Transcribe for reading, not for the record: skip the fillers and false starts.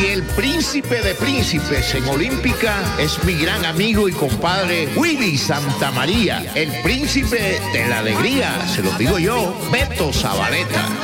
Y el príncipe de príncipes en Olímpica es mi gran amigo y compadre Willy Santamaría, el príncipe de la alegría, se lo digo yo, Beto Zabaleta.